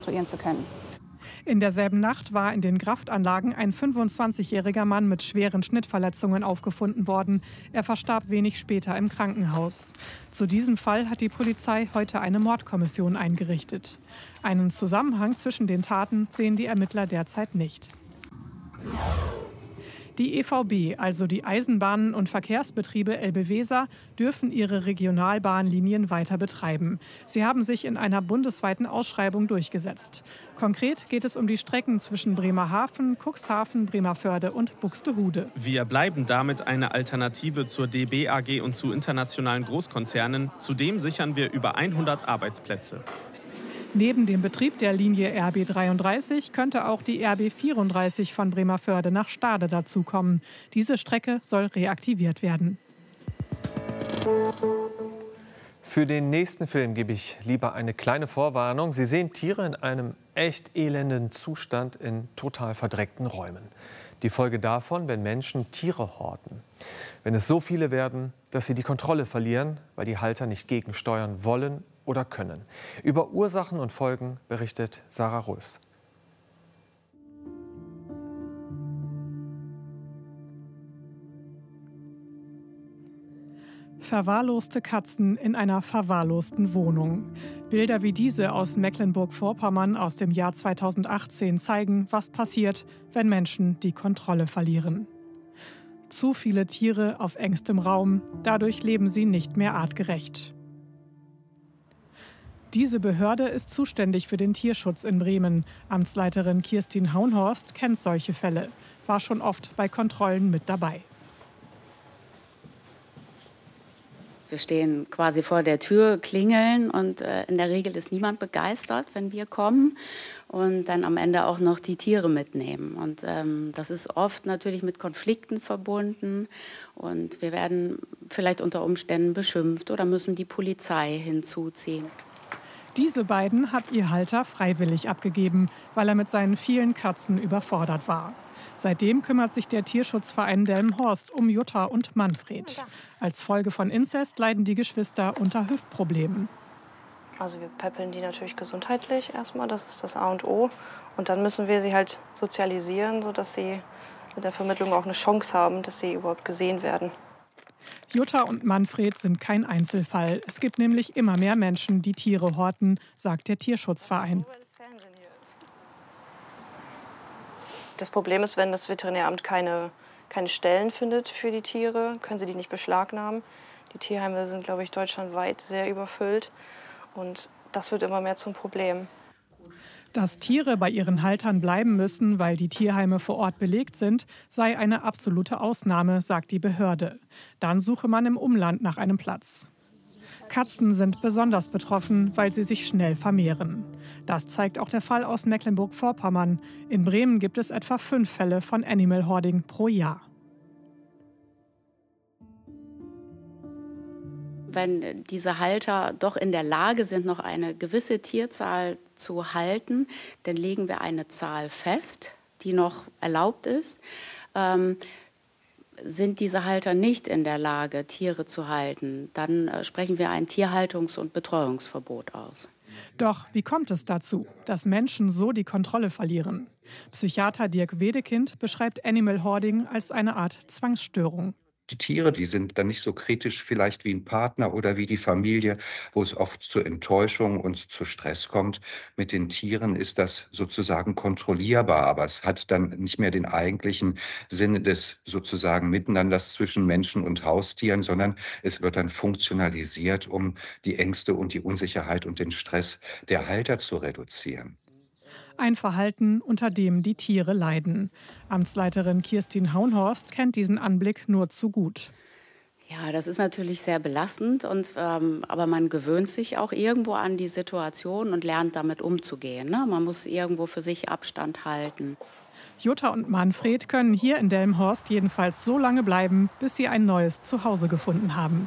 konstruieren zu können. In derselben Nacht war in den Kraftanlagen ein 25-jähriger Mann mit schweren Schnittverletzungen aufgefunden worden. Er verstarb wenig später im Krankenhaus. Zu diesem Fall hat die Polizei heute eine Mordkommission eingerichtet. Einen Zusammenhang zwischen den Taten sehen die Ermittler derzeit nicht. Die EVB, also die Eisenbahnen- und Verkehrsbetriebe Elbe-Weser, dürfen ihre Regionalbahnlinien weiter betreiben. Sie haben sich in einer bundesweiten Ausschreibung durchgesetzt. Konkret geht es um die Strecken zwischen Bremerhaven, Cuxhaven, Bremervörde und Buxtehude. Wir bleiben damit eine Alternative zur DB AG und zu internationalen Großkonzernen. Zudem sichern wir über 100 Arbeitsplätze. Neben dem Betrieb der Linie RB 33 könnte auch die RB 34 von Bremervörde nach Stade dazukommen. Diese Strecke soll reaktiviert werden. Für den nächsten Film gebe ich lieber eine kleine Vorwarnung. Sie sehen Tiere in einem echt elenden Zustand in total verdreckten Räumen. Die Folge davon, wenn Menschen Tiere horten. Wenn es so viele werden, dass sie die Kontrolle verlieren, weil die Halter nicht gegensteuern wollen oder können. Über Ursachen und Folgen berichtet Sarah Rulfs. Verwahrloste Katzen in einer verwahrlosten Wohnung. Bilder wie diese aus Mecklenburg-Vorpommern aus dem Jahr 2018 zeigen, was passiert, wenn Menschen die Kontrolle verlieren. Zu viele Tiere auf engstem Raum, dadurch leben sie nicht mehr artgerecht. Diese Behörde ist zuständig für den Tierschutz in Bremen. Amtsleiterin Kirstin Haunhorst kennt solche Fälle, war schon oft bei Kontrollen mit dabei. Wir stehen quasi vor der Tür, klingeln und in der Regel ist niemand begeistert, wenn wir kommen und dann am Ende auch noch die Tiere mitnehmen. Und das ist oft natürlich mit Konflikten verbunden und wir werden vielleicht unter Umständen beschimpft oder müssen die Polizei hinzuziehen. Diese beiden hat ihr Halter freiwillig abgegeben, weil er mit seinen vielen Katzen überfordert war. Seitdem kümmert sich der Tierschutzverein Delmenhorst um Jutta und Manfred. Als Folge von Inzest leiden die Geschwister unter Hüftproblemen. Also wir päppeln die natürlich gesundheitlich erstmal, das ist das A und O. Und dann müssen wir sie halt sozialisieren, sodass sie mit der Vermittlung auch eine Chance haben, dass sie überhaupt gesehen werden. Jutta und Manfred sind kein Einzelfall. Es gibt nämlich immer mehr Menschen, die Tiere horten, sagt der Tierschutzverein. Das Problem ist, wenn das Veterinäramt keine Stellen findet für die Tiere, können sie die nicht beschlagnahmen. Die Tierheime sind, glaube ich, deutschlandweit sehr überfüllt. Und das wird immer mehr zum Problem. Dass Tiere bei ihren Haltern bleiben müssen, weil die Tierheime vor Ort belegt sind, sei eine absolute Ausnahme, sagt die Behörde. Dann suche man im Umland nach einem Platz. Katzen sind besonders betroffen, weil sie sich schnell vermehren. Das zeigt auch der Fall aus Mecklenburg-Vorpommern. In Bremen gibt es etwa 5 Fälle von Animal Hoarding pro Jahr. Wenn diese Halter doch in der Lage sind, noch eine gewisse Tierzahl zu halten, dann legen wir eine Zahl fest, die noch erlaubt ist. Sind diese Halter nicht in der Lage, Tiere zu halten, dann sprechen wir ein Tierhaltungs- und Betreuungsverbot aus. Doch wie kommt es dazu, dass Menschen so die Kontrolle verlieren? Psychiater Dirk Wedekind beschreibt Animal Hoarding als eine Art Zwangsstörung. Die Tiere, die sind dann nicht so kritisch vielleicht wie ein Partner oder wie die Familie, wo es oft zu Enttäuschung und zu Stress kommt. Mit den Tieren ist das sozusagen kontrollierbar, aber es hat dann nicht mehr den eigentlichen Sinn des sozusagen Miteinanders zwischen Menschen und Haustieren, sondern es wird dann funktionalisiert, um die Ängste und die Unsicherheit und den Stress der Halter zu reduzieren. Ein Verhalten, unter dem die Tiere leiden. Amtsleiterin Kirstin Haunhorst kennt diesen Anblick nur zu gut. Ja, das ist natürlich sehr belastend, aber man gewöhnt sich auch irgendwo an die Situation und lernt damit umzugehen. Ne? Man muss irgendwo für sich Abstand halten. Jutta und Manfred können hier in Delmenhorst jedenfalls so lange bleiben, bis sie ein neues Zuhause gefunden haben.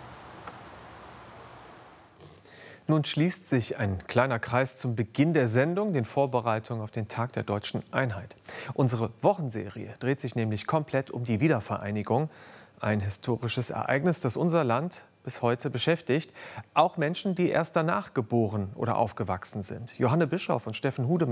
Nun schließt sich ein kleiner Kreis zum Beginn der Sendung, den Vorbereitungen auf den Tag der Deutschen Einheit. Unsere Wochenserie dreht sich nämlich komplett um die Wiedervereinigung. Ein historisches Ereignis, das unser Land bis heute beschäftigt. Auch Menschen, die erst danach geboren oder aufgewachsen sind. Johanne Bischof und Steffen Hudemann